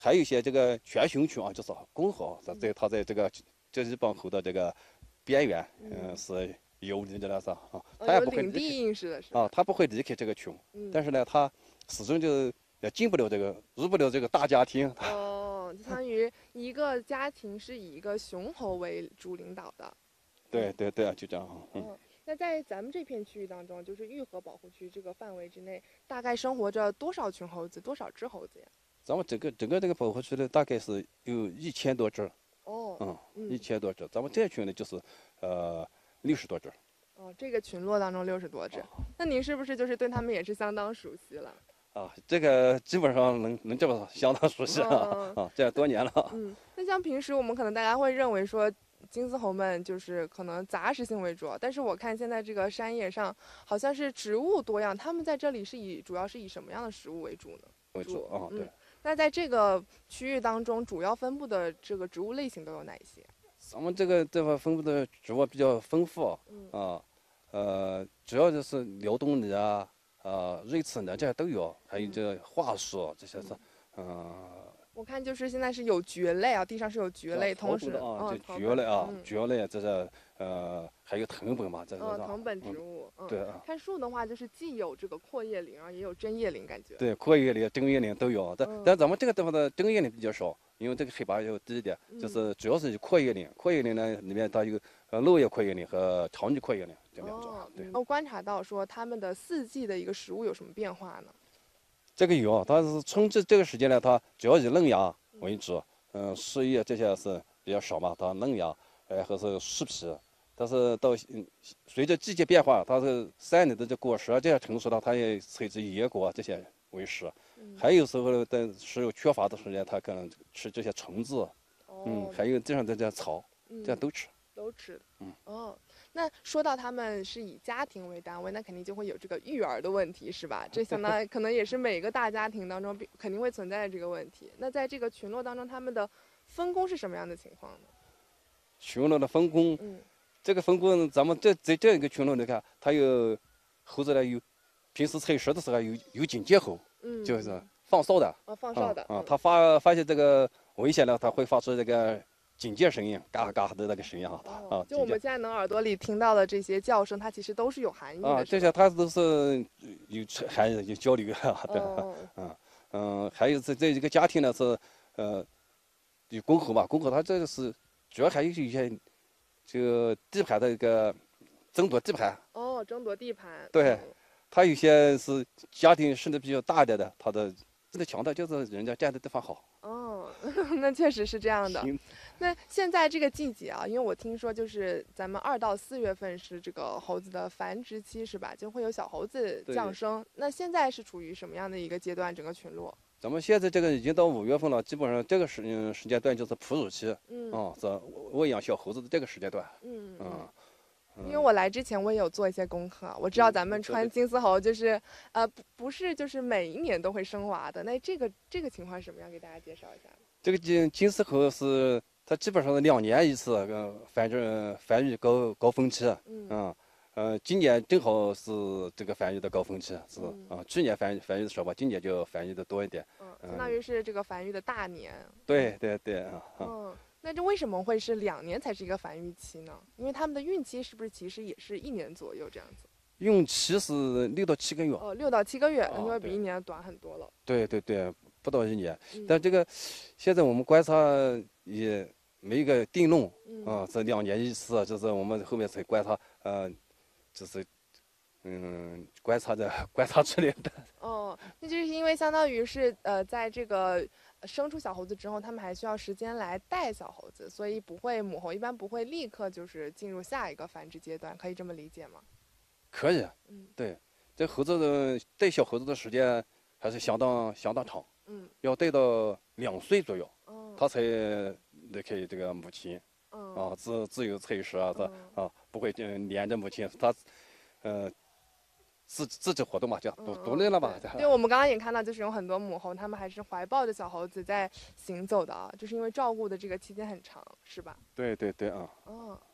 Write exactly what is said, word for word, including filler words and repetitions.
还有一些这个全熊群啊，就是公猴，在在它在这个这一帮猴的这个边缘，嗯，是游离的那啥啊，它也不会领地意识的是啊，它不会离开这个群， 嗯、 但是呢，它始终就也进不了这个，入不了这个大家庭。 哦，就相当于一个家庭是以一个熊猴为主领导的。 对对对，就这样。嗯。 嗯，那在咱们这片区域当中，就是玉河保护区这个范围之内，大概生活着多少群猴子，多少只猴子呀？ 咱们整个整个这个保护区呢，大概是有一千多只。 哦， 嗯，一千多只。咱们这群呢，就是呃六十多只。 哦，这个群落当中六十多只，那您是不是就是对他们也是相当熟悉了？ 啊，这个基本上能能这么相当熟悉啊、嗯、啊，这样多年了。 嗯，那像平时我们可能大家会认为说，金丝猴们就是可能杂食性为主，但是我看现在这个山野上好像是植物多样，他们在这里是以主要是以什么样的食物为主呢？ 为主啊、嗯，对。 那在这个区域当中，主要分布的这个植物类型都有哪一些？ 咱们这个地方分布的植物比较丰富，嗯、啊，呃，主要就是辽东梨啊。呃，瑞次呢，这些都有，还有这桦树，这些是，嗯、呃。 我看就是现在是有蕨类啊，地上是有蕨类，同时啊，这蕨类啊，蕨类这是呃，还有藤本嘛，这是。 嗯，藤本植物。 嗯，对啊。 看树的话，就是既有这个阔叶林啊，也有针叶林，感觉。 对，阔叶林、针叶林都有，但但咱们这个地方的针叶林比较少，因为这个海拔要低一点，就是主要是阔叶林。阔叶林呢，里面它有呃落叶阔叶林和长棘阔叶林这两种。对。 我观察到说，它们的四季的一个食物有什么变化呢？ 这个有，它是春季这个时间呢，它主要以嫩芽为主，嗯，树叶这些是比较少嘛，它嫩芽，呃，或是树皮。但是到嗯，随着季节变化，它是山里的这果实这些成熟了，它也采集野果这些为食。嗯、还有时候的食物缺乏的时间，它可能吃这些虫子，哦、嗯，还有地上的这些草，嗯、这样都吃。 都吃。嗯。哦。那说到他们是以家庭为单位，那肯定就会有这个育儿的问题，是吧？这相当可能也是每个大家庭当中肯定会存在的这个问题。那在这个群落当中，他们的分工是什么样的情况呢？ 群落的分工，嗯，这个分工，咱们这在这一个群落里看，它有猴子呢，有平时采食的时候有有警戒猴，嗯，就是放哨的， 哦，放哨的， 啊，它发发现这个危险了，它会发出这个。警戒声音，嘎嘎的那个声音啊，啊， 就我们现在能耳朵里听到的这些叫声，它其实都是有含义的。 啊，这些它都是有含义、有交流啊，对，嗯嗯，还有这这一个家庭呢是，呃，有公猴嘛，公猴它这个是主要还有一些，就地盘的一个争夺地盘。 哦，争夺地盘。 对，它有些是家庭生的比较大一点的，它的真的强调就是人家占的地方好。 哦，那确实是这样的。那现在这个季节啊，因为我听说就是咱们二到四月份是这个猴子的繁殖期，是吧？就会有小猴子降生。那现在是处于什么样的一个阶段？整个群落？ 咱们现在这个已经到五月份了，基本上这个时嗯时间段就是哺乳期，嗯，啊，是喂养小猴子的这个时间段。嗯嗯。 因为我来之前我也有做一些功课，我知道咱们川金丝猴就是，呃，不不是就是每一年都会生娃的。那这个这个情况是什么样？给大家介绍一下。 这个金金丝猴是它基本上是两年一次，呃，繁殖繁育高高峰期。嗯。嗯呃，今年正好是这个繁育的高峰期，是啊、嗯。去年繁繁育的少吧，今年就繁育的多一点。 嗯，相当于是这个繁育的大年。 对对对啊。 嗯。那这为什么会是两年才是一个繁育期呢？因为他们的孕期是不是其实也是一年左右这样子？ 孕期是六到七个月。 哦，六到七个月，那就会比一年短很多了。 对对对，不到一年。嗯、但这个现在我们观察也没一个定论、嗯、啊，这两年一次，就是我们后面才观察，呃，就是嗯观察的观察出来的。 哦，那就是因为相当于是呃，在这个。生出小猴子之后，他们还需要时间来带小猴子，所以不会母猴一般不会立刻就是进入下一个繁殖阶段，可以这么理解吗？ 可以，嗯，对，这猴子的带小猴子的时间还是相当相当长，嗯，要带到两岁左右，哦，它才离开这个母亲，嗯，啊，自自由采食啊，这、嗯、啊不会嗯连着母亲，它，呃。自自己活动嘛，叫独独立了嘛。 对，我们刚刚也看到，就是有很多母猴，它们还是怀抱着小猴子在行走的啊，就是因为照顾的这个期间很长，是吧？ 对对对啊。哦。